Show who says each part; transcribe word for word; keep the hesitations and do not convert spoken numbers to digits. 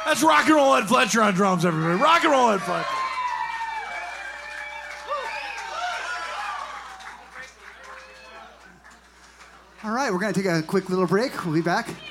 Speaker 1: That's rock and roll Ed Fletcher on drums, everybody. Rock and roll Ed Fletcher.
Speaker 2: All right, we're going to take a quick little break. We'll be back.